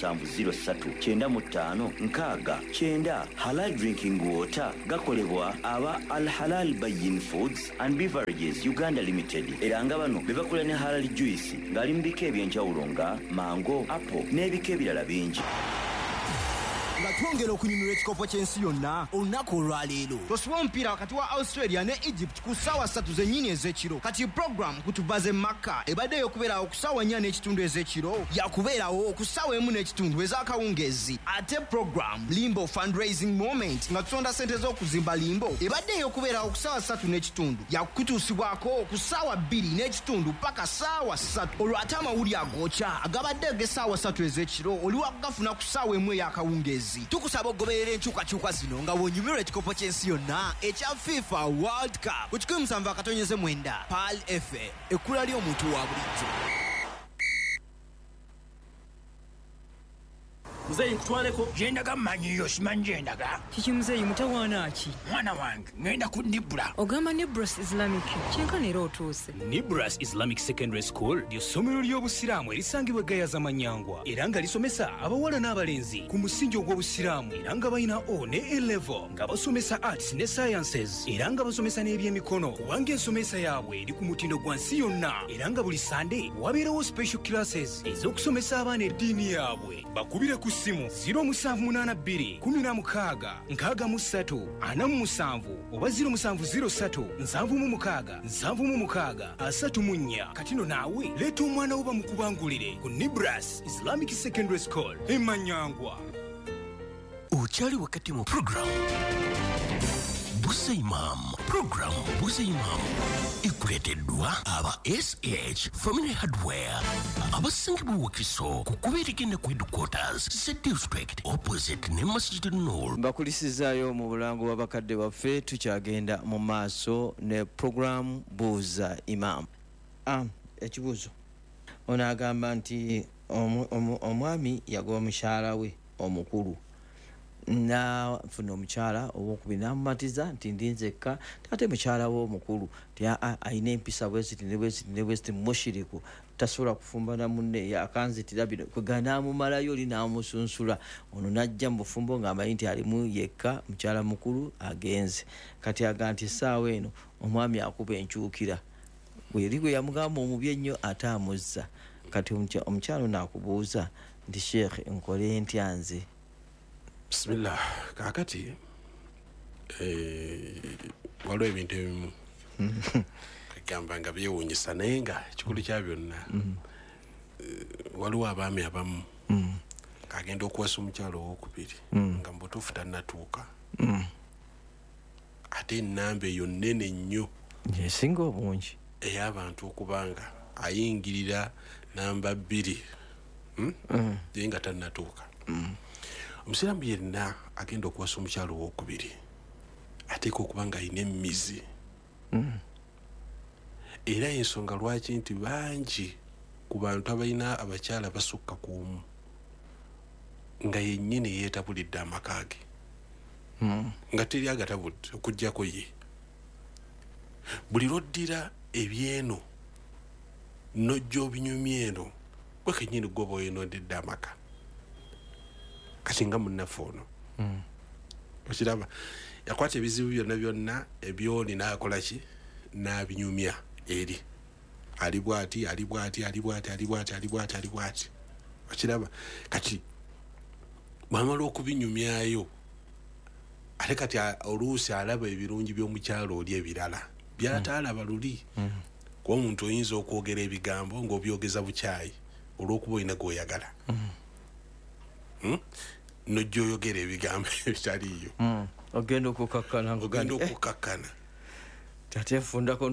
070395 Halal Drinking Water gakolebwa aba Al Halal Bayin Foods and Beverages Uganda Limited era nga bano bebakola ne Halal Juice ngali mu bika ebyenjawulo nga mango, apple n'ebika ebirala bingi. nga twongera okunyumirwa ekikopo ky'ensi yonna olunaku olwaleero tosobola omupiira wakati wa Australia ne Egypt ku ssaawa 3 zennyini ez'ekiro. Kati program kutubaze Makka ebadde y'okubeerawo ku ssaawa 4 n'ekitundu ez'ekiro yakubeerawo ku ssaawa 1 n'ekitundu ez'akawungeezi. Ate program Limbo Fundraising Moment nga tusonda ssente z'okuzimba Limbo ebadde y'okubeerawo ku ssaawa 3 n'ekitundu yakutuusibwako ku ssaawa 2 n'ekitundu paka ssaawa 3. Olwo ate amawulire agokya agabadde g'essaawa 3 ez'ekiro oli wakugafuna ku ssaawa 1 ey'akawungeezi. Tukusaba ogoberera enkyukakyuka zino nga wonyumirwa ekikopo ky'ensi yonna ekya FIFA World Cup ku 17/9 PAL FM ekkula ly'omuntu wa bulijjo. Muzeyi nkutwaleko jendaga manyiyo simanyi jendaga kiki muzeyi mutawaana ki mwana wange ngenda ku Nibra ogamba Nibras Islamic kyenkana era otuuse. Nibras Islamic Secondary School ly'essomero ly'obusiraamu erisangibwa Gayaza Manyangwa era nga lisomesa abawala n'abalenzi ku musingi ogw'obusiraamu era nga balina O ne A-level nga basomesa arts ne sciences era nga basomesa n'ebyemikono kubanga ensomesa yaabwe eri ku mutindo gwa nsi yonna era nga buli Sunday wabeerawo special classes ez'okusomesa abaana eddiini yaabwe. Bakubire ku simu 0782 16 63 47 oba 0703 76 76 34. Katino naawe leeta omwana wo bamukubangulire ku Nibras Islamic Secondary School Manyangwa. Ukyali wakati mu program Busa Imam. Program Busa Imam ikuleteddwa aba SH Family Hardware abasangibwa Wakiso ku kubeerigenda ku headquarters Z District opposite ne Masjid Nur. Bakulisizaayo mu bulango w'abakadde baffe tukyagenda mu maaso ne program Buza Imam. Ekibuuzo ono agamba nti omwami yagoba mukyala we omukulu na funa omukyala owokubiri n'amumatiza nti ndinzekka ate mukyala we omukulu ti ayina empisa bweziti mushiriku tasobola kufumba na munne yakanzitira bino kweganamumalayo oli n'amusunsula ono najja mu bufumbo ng'amanyi nti alimu yekka mukyala mukulu agenze. Kati aga nti essaawa eno omwami akuba enkyukira bweri gwe yamugamba omubi ennyo ate amuzza. Kati omukyalo n'akubuuza nti sheekh nkole ntya nze. Bismillah. Kakati waliwo ebintu ebimu kagamba nga byewuunyisa naye nga kikulu kya byonna waliwo abaami abamu kagenda okuwasa omukyalo owokubiri nga mubutuufu tannatuuka ate ennamba eyo nnene nnyo esinga obungi ey'abantu okubanga ayingirira namba 2 naye nga tannatuuka. Omusiraamu yenna agenda okuwasa omukyalo owokubiri ateeka okuba nga alina emmizi era ensonga lwaki nti bangi ku bantu abalina abakyala basukka ku omu nga yennyini yeetabulidde amaka ge nga teri agatabudde okuggyako ye. Buli lwoddira ebyeno nojja obinyumya eno gwe kennyini gwoba oyenoodedde amaka kati nga munnaffe ono okiraba yakwata ebizibu byonna ebyoni n'akola ki n'abinyumya eri ali bwati okiraba kati bwamala okubinyumyayo ate kati oluusi alaba ebirungi by'omukyalo oli ebirala byataalaba luli kuba omuntu oyinza okwogera ebigambo ng'obyogeza bukyayi olw'okuba olina gw'oyagala nojja oyogera ebigambo ebitaliiyo ogenda okukakkana ateefundako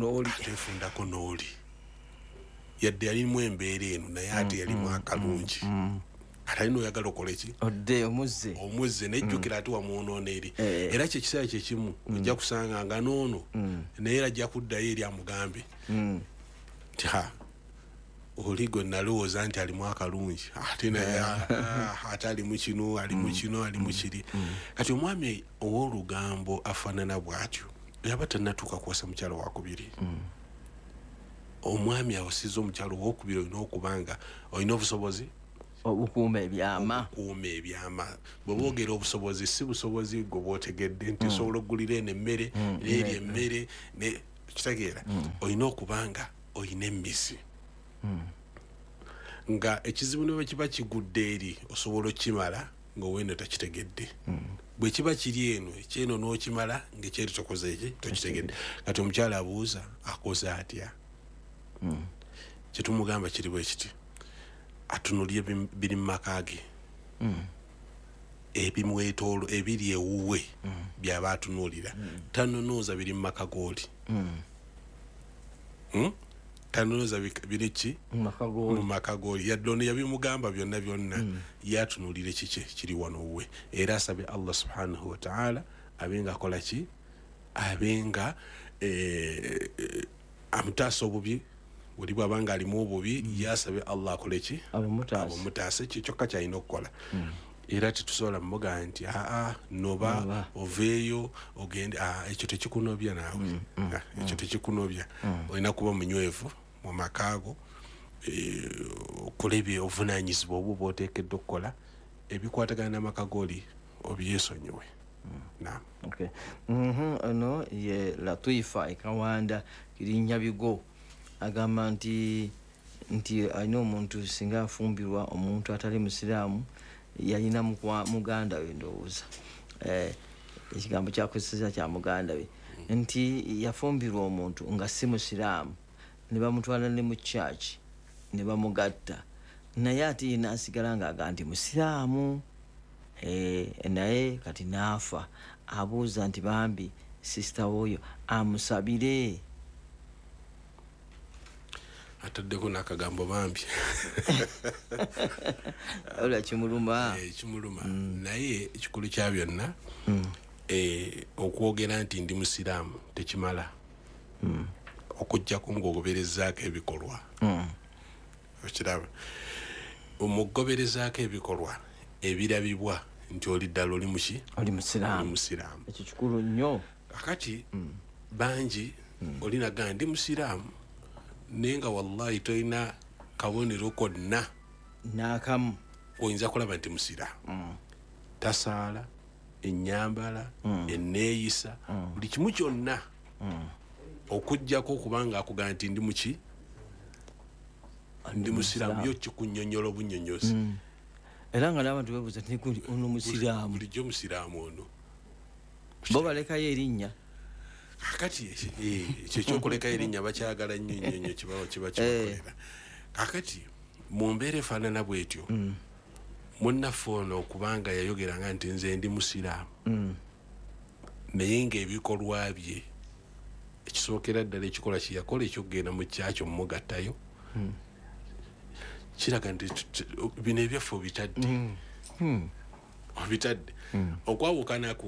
n'oli yadde yalimu embeera eno naye ate yalimu akalungi atalina oyagala okola ki odde omuzze nejjukira ati wamuonoona eri era kyekiseera kyekimu ojja kusanga nga noono naye era ajja kuddayo eri amugambe nti oli gwe nalowooza nti alimu akalungi ate alimu kino alimu kino alimu kiri kati omwami ow'olugambo afaanana bw'atyo yaba tannatuuka kuwasa mukyalo wakubiri omwami awasiza omukyalo owokubiri olina okubanga olina obusobozi okukuuma ebyama bwe boogera obusobozi si busobozi gwe bwotegedde nti osobola okugulira eno emmere neeri emmere kitegeera olina okubanga olina emmisi nga ekizibu ne bwe kiba kigudde eri osobola okimala ng'oweeno takitegedde bwe kiba kiri eno ekyeno n'okimala ng'ekyeri tokoze eki tokitegedde kati omukyala abuuza akoze atya kyetumugamba kiri bwe kiti atunulye biri mu maka ge ebimwetoolo ebiri ewuwe byaba atunuulira tanonooza biri mu maka gooli tanonooza biri ki mu maka gooli yadde ono yabimugamba byonna yatunulira kiki kiri wano wuwe era asabe Allah subhanahu wa ta'ala abenga akola ki abenga amutaasa obubi buli bwabanga alimu obubi yasabe Allah akole ki abumutaase kyokka kyalina okukola era tetusobola muga nti noba oveeyo ogende ekyo tekikunobya naawe ekyo tekikunobya olina kuba munywevu mu makaago okola ebyo obuvunaanyizibwa obwo bwoteekeddwa okukola ebikwatagana n'amaka gooli obyesonyiwe ono ye Latifa ekawanda kirinnya bigo agamba nti alina omuntu singa afumbirwa omuntu atali musiraamu yalina muganda we ndowooza ekigambo kyakozesa kya muganda we nti yafumbirwa omuntu nga si musiraamu ne bamutwala ne mu church ne bamugatta naye ate ye n'asigala ng'aga nti musiraamu naye kati n'afa abuuza nti bambi sisita woyo amusabire ataddeko n'akagambo bambi ola kimuluma naye ekikulu kya byonna okwogera nti ndi musiraamu tekimala okujjako ng'ogoberezaako ebikolwa okiraba omugoberezaako ebikolwa ebirabibwa nti oli ddala oli muki oli musiraamu ekyo kikulu nnyo kakati bangi olinaga ndi musiraamu naye nga wallahi tolina kabonero konna n'akamu oyinza kulaba nti musiraamu tasaala ennyambala enneeyisa buli kimu kyonna okujjako okubanga akugamba nti ndi muki ndi musiraamu yo kikunnyonnyola obunyonnyozi era nga n'abantu beebuuza tikuli ono musiraamu bulijjo musiraamu ono bo balekayo erinnya kakati ekyo ekyokulekayo erinnya bakyagala nnyo kiba kibakolera kakati mu mbeera efaanana bwetyo munnaffe ono okubanga yayogeranga nti nze ndi musiraamu naye ng'ebikolwa bye ekisookera ddala ekikola kyeyakola ekyokugenda mu kyakyo mumugattayo kiraga nti bino ebyaffe obitadde okwawukanako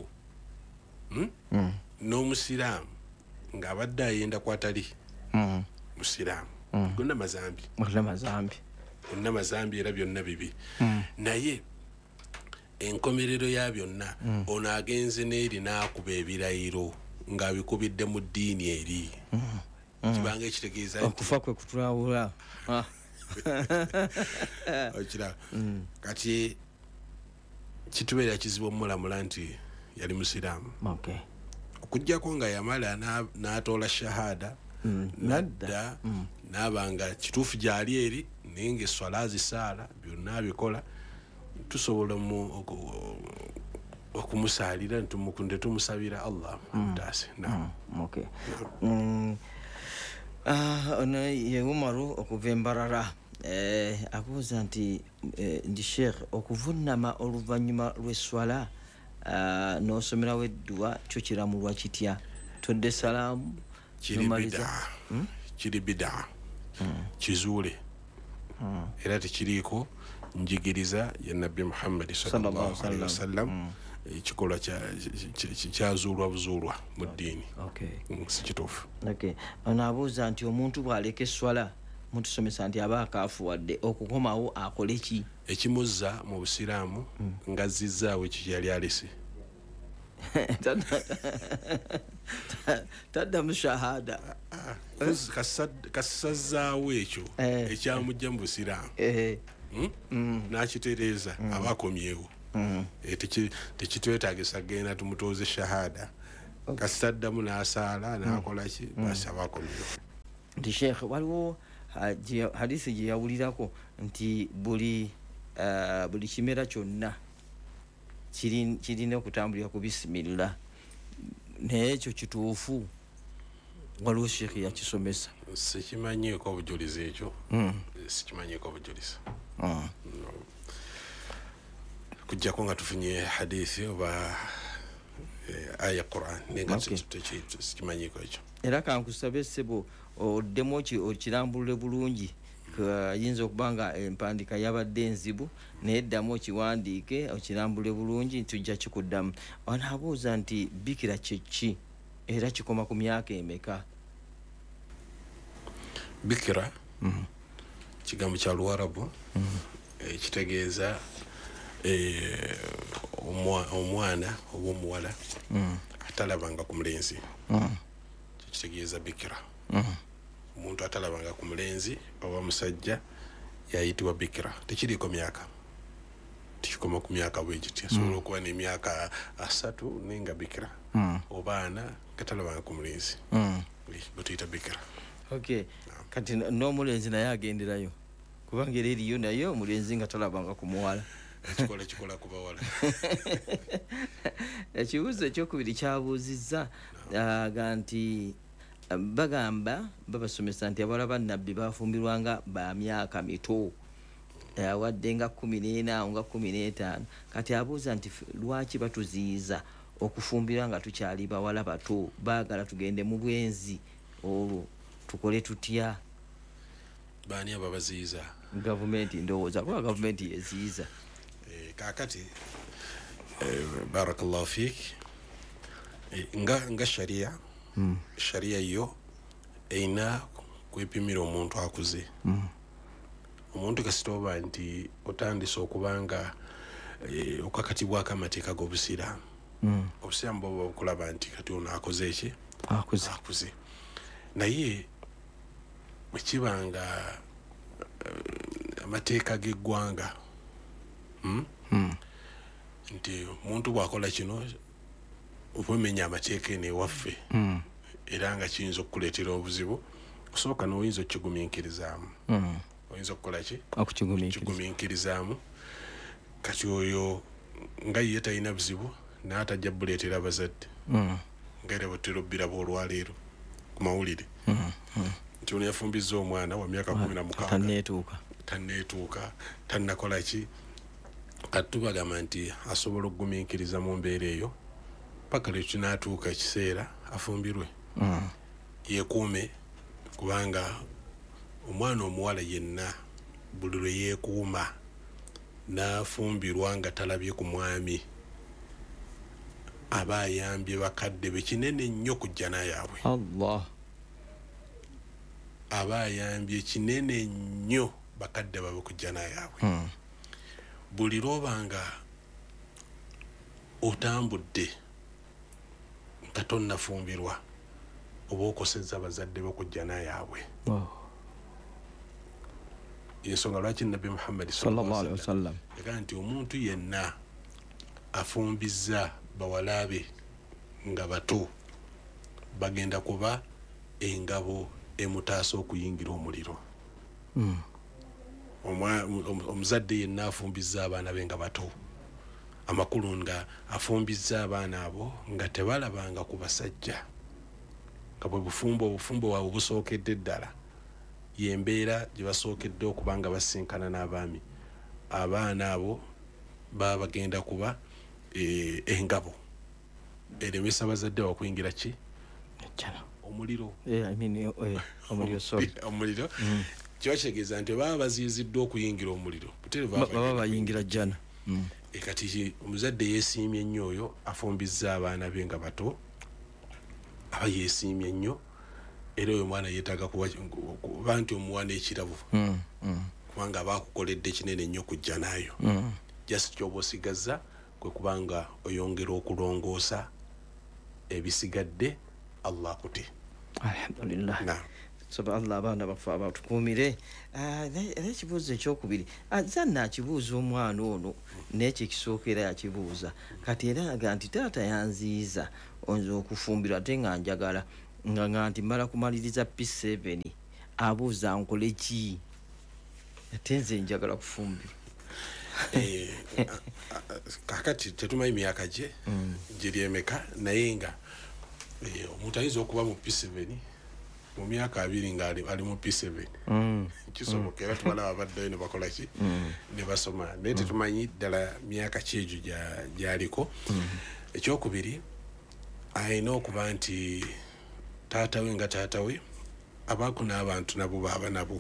n'omusiraamu ng'abadde ayenda kwatali musiraamu gonna mazambi era byonna bibi naye enkomerero ya byonna ono agenze n'eri n'akuba ebirayiro ng'abikubidde mu ddiini eri kibanga ekitegeeza okufa kwe kutwawula okiraba kati kitubeera kizibu omulamula nti yali musiraamu okujjako nga yamala n'atoola shahada nadda n'abanga kituufu gyali eri naye ngaeswala azisaala byonna abikola tusobola okumusaalira netumusabira Allah amutaase ono ye Umaru okuva Embarara abuuza nti ndi sheekh okuvunama oluvannyuma lw'eswala n'osomerawo edduwa kyo kiramulwa kitya todde salaamu kiri bidaa kizuule era tekiriiko njigiriza ya nabbi Muhammad sallallahu alaihi wasallam ekikolwa kyazuulwa buzuulwa mu ddiini. Si kituufu. Onaabuuza nti omuntu bw'aleka esswala mutusomesa nti aba akaafuwadde okukomawo akole ki? Ekimuzza mu busiraamu ng'azzizaawo ekyo yali alese. Taddamu shahada. Kasazzaawo ekyo ekyamujja mu busiraamu n'akitereeza aba akomyewo. Tekitwetaagisa genda tumutuuze shahada. Kasaddamu n'asaala n'akola ki basi aba akomyewo. Nti Sheikh waliwo hadisi gye yawulirako nti buli kimera kyonna kirina okutambulira ku bisimillah. Naye ekyo kituufu? Waliwo Sheikh yakisomesa? Sikimanyiiko obujulizi ekyo. Sikimanyiiko obujulizi. Kujjako nga tufunye hadithi oba aya Quran nenga sikimanyiiko ekyo. Era kankusabe ssebo oddemu okirambulule bulungi. Ayinza okuba nga empandiika yabadde enzibu naye ddamu okiwandiike okirambule bulungi tujja kikuddamu. Wanaabuuza nti bikira kyeki era kikoma ku myaka emeka? Bikira kigambo kya Luwarabu kitegeeza omwana oba omuwala atalabanga ku mulenzi. Kitegeeza bikira. Omuntu atalabanga ku mulenzi oba musajja yayitibwa bikira. Tekiriiko myaka, tikikoma ku myaka bwe giti. Asobola okuba n'emyaka 3 nenga bikira oba 4 katalabanga ku mulenzi butuyita bikira. Kati n'omulenzi naye agenderayo kubanga era eriyo naye omulenzi nga talabanga ku muwala. Kikola ku bawala. Ekibuuzo ekyokubiri kyabuuzizza aga nti bagamba babasomesa nti abawala ba nabbi bafumbirwanga ba myaka mito wadde nga 14 nga 15. Kati abuuza nti lwaki batuziyiza okufumbirwa nga tukyali bawala bato, baagala tugende mu bwenzi, olwo tukole tutya? Baani ababaziyiza? Gavumenti ndowooza kuba gavumenti yeziyiza. Kakati barakallahu fik nga sharia yo eina kwepimira omuntu akuze. Omuntu kasitoba nti otandise okubanga okakatibwako amateeka g'obusiraamu. Obusiraamu bwoba okulaba nti kati ono akoze eki? Akuze. Naye bwekibanga amateeka g'eggwanga nti omuntu bw'akola kino obwemenya amateeka eno ewaffe era nga kiyinza okukuleetera obuzibu, osooka n'oyinza okukigumiikirizaamu. Oyinza okukola ki? Okukigumiikirizaamu. Kati oyo nga ye talina buzibu n'atajja buleetera abazadde ngaera bwetera obbira b'olwaleero ku mawulire nti ono yafumbizza omwana wa myaka 16 tanneetuuka tannakola ki. Kati tubagamba nti asobola okugumiikiriza mu mbeera eyo paka lwe kinaatuuka ekiseera afumbirwe. Yeekuume kubanga omwana omuwala yenna buli lwe yeekuuma n'afumbirwa nga talabye ku mwami aba ayambye bakadde be kinene nnyo ku jjana yaabwe. Aba ayambye kinene nnyo bakadde babe ku jjana yaabwe. Buli lwobanga otambudde nga tonnafumbirwa oba okosezza bazadde bo ku jjana yaabwe. Ensonga lwaki nabbi Muhammad sallallahu alaihi wasallam yagaa nti omuntu yenna afumbizza bawala be nga bato bagenda kuba engabo emutaasa okuyingira omuliro. Omuzadde yenna afumbizza abaana be nga bato, amakulu nga afumbizza abaana abo nga tebalabanga ku basajja, nga bwe obufumbo bwabwe busookedde ddala yembeera gye basookedde okuba nga basinkana n'abaami. Abaana abo baba bagenda kuba engabo eremesa abazadde bakuyingira ki? Omuliro. Omuliro. kibategeeza nti baba baziyiziddwa okuyingira omuliro baba bayingira jjana. Kati omuzadde yeesiimye nnyo oyo afumbizza abaana be nga bato aba yeesiimye nnyo era oyo mwana yeetaaga kuba nti omuwana ekirabu kubanga aba akukoledde kinene nnyo kujja naayo just kyoba osigazza kwe kubanga oyongera okulongoosa ebisigadde Allah akutte. Alhamdulillah. Soba Allah abaana bafe abatukuumire. Era ekibuuzo ekyokubiri zanna akibuuza omwana ono n'ekyo ekisookera yakibuuza kati era aga nti taata yanziiza oyinza okufumbirwa ate nga njagala nga nti mala kumaliriza P7 abuuza nkole ki ate nze njagala kufumbirwa. Kakati tetumanyi myaka gye giri emeka naye nga omuntu ayinza okuba mu P7 mu myaka 2 nga ali mu P7 kisoboka era tubalaba abaddeyo ne bakola ki ne basoma naye tetumanyi ddala myaka ki egyo gyaliko. Ekyokubiri ayina okuba nti taata we nga taata we abaako n'abantu nabo baaba nabo.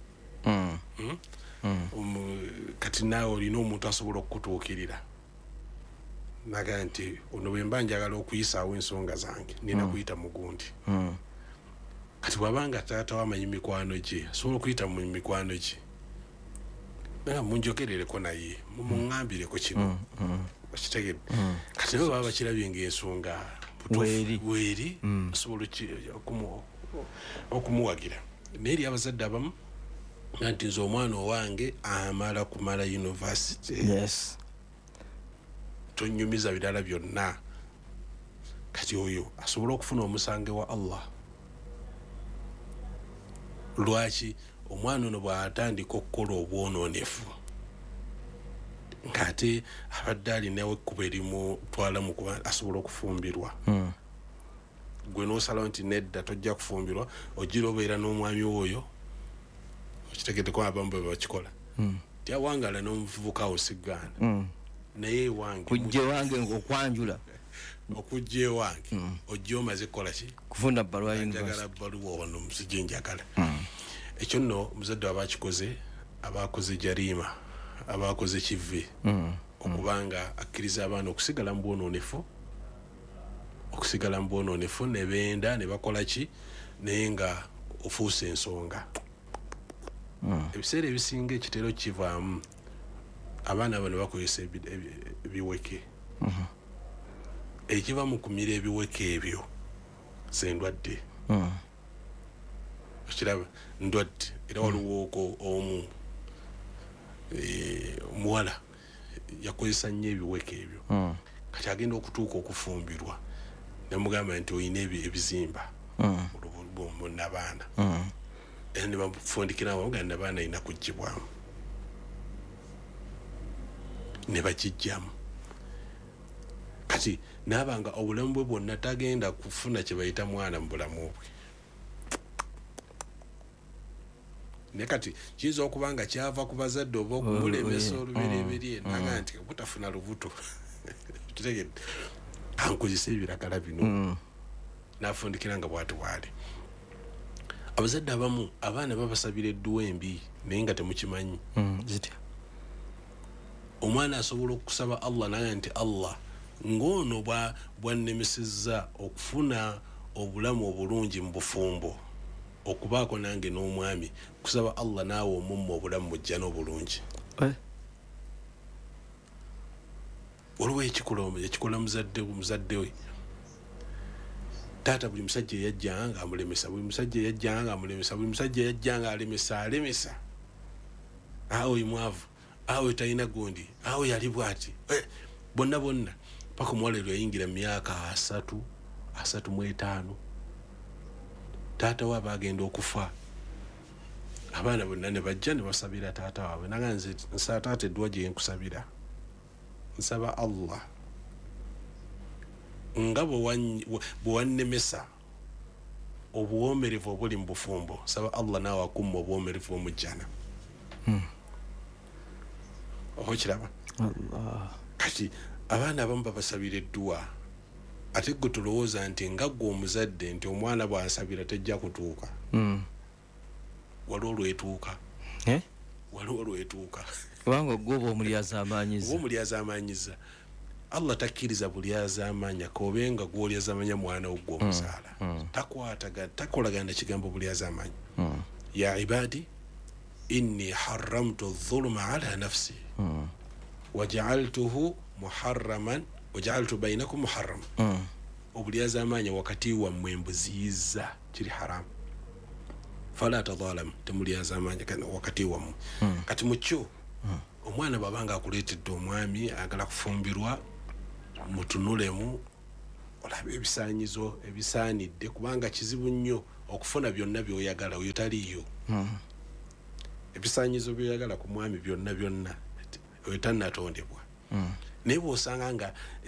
Kati naawe olina omuntu asobola okukutuukirira naga nti ono bwe mba njagala okuyisaawo ensonga zange nina kuyita mu gundi. Kati bwabanga taata wamanyi mikwano gye asobola okuyita mu mikwano gye naye munjogerereko naye mumuŋŋambireko kino okitegedde. Kati nabo baba bakirabye ng'ensonga weeri asobola okumuwagira naye eri abazadde abamu nti nze omwana owange amala kumala university tonyumiza birala byonna. Kati oyo asobola okufuna omusange wa Allah. Lwaki omwana ono bw'atandika okukola obwonoonefu ng'ate abadde alinawo ekkubo erimutwala mu kuba asobola okufumbirwa. Gwe n'osalawo nti nedda tojja kufumbirwa ogira obeera n'omwami woyo okitegeddeko abamu bwe bakikola tyawangala n'omuvubuka osiggaana naye ewange kujja ewange okwanjula okujja ewange ojja omaze kukola ki kufuna bbaluwa njagala bbaluwa wano musijje njagala. Ekyo nno omuzadde abakikoze abakoze jariima abakoze kivve okubanga akkiriza abaana okusigala mu bwonoonefu ne benda ne bakola ki naye nga ofuuse ensonga. Ebiseera ebisinga ekitero kivaamu abaana bano bakozesa ebiweke ekiva mu kumira ebiweke ebyo z'endwadde. Okiraba ndwadde era waliwo omu omuwala yakozesa nnyo ebiweke ebyo kati agenda okutuuka okufumbirwa nemugamba nti oyina ebizimba mu nabaana era ne bamufundikiramu nga nabaana ayina kuggyibwamu ne bakijjamu. Kati naabanga obulamu bwe bwonna tagenda kufuna kye bayita mwana mu bulamu bwe. Ne kati kiyinza okuba nga kyava ku bazadde oba okumulemesa olubereberye naga nti butafuna lubuto kitegedde ankozesa ebiragala bino nafundikira nga bwati bwali. Abazadde abamu abaana babasabira edduwa embi naye nga temukimanyi zitya. Omwana asobola okusaba Allah naga nti Allah ng'ono bwannemesezza okufuna obulamu obulungi mu bufumbo okubaako nange n'omwami kusaba Allah naawe omumma obulamu mujja n'obulungi. Waliwo ekikola muzadde we taata buli musajja eyajjanga ng'amulemesa buli musajja eyajjanga alemesa awo imwavu awo talina gundi awo yali bwati bonna paka omuwala eryo yayingira mu myaka 35 taata we abagenda okufa abaana bonna ne bajja ne basabira taata waabwe naga nze nsaba taata edduwa gye nkusabira nsaba Allah nga bwewannemesa obuwoomerevu obuli mu bufumbo saba Allah naawe akumma obuwoomerevu omujjana. Okiraba kati abaana abamu babasabira edduwa ate gwe tulowooza nti nga gwe omuzadde nti omwana bw'asabira tejja kutuuka. waliwo lwetuuka kubanga ogwoba omulyazamanyiza Allah takkiriza bulyazaamanya kobenga gwolyazaamanya mwana wo gw'omuzaala takolagana kigambo bulyazaamanya ya ibadi inni haramtu dhulma ala nafsi waja'altuhu muharraman waja'altu bainakum muharrama obulyazaamanya wakati wammwe mbuziyiza kiri haramu fala tadhalam temulyazaamanya wakati wammwe kati mukyo omwana babanga akuleetedde omwami agala kufumbirwa mutunulemu olaba ebisaanyizo ebisaanidde kubanga kizibu nnyo okufuna byonna byoyagala oyo taliyo ebisaanyizo byoyagala ku mwami byonna oyo tannatondebwa naye bw'osanga nga